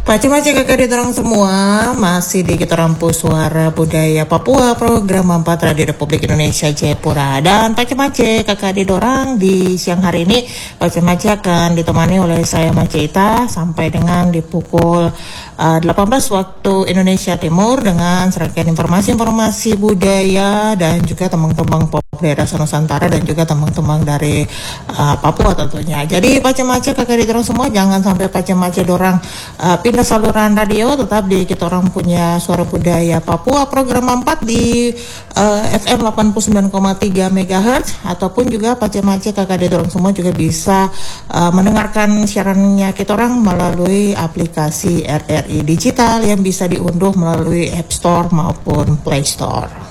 Macam-macam kakak ditorang semua masih di kita rampu suara budaya Papua program 4 Radio Republik Indonesia Jayapura, dan macam-macam kakak didorang di siang hari ini macam-macam akan ditemani oleh saya Macita sampai dengan di pukul 18 waktu Indonesia Timur dengan serangkaian informasi-informasi budaya dan juga tembang-tembang pop daerah Nusantara dan juga tembang-tembang dari Papua tentunya. Jadi macam-macam kakak didorang semua jangan sampai macam-macam dorang pindah saluran radio, tetap di kita orang punya suara budaya Papua program 4 di FM 89,3 MHz, ataupun juga macam-macam kakak didorang semua juga bisa mendengarkan siarannya kita orang melalui aplikasi RRI Digital yang bisa diunduh melalui App Store maupun Play Store.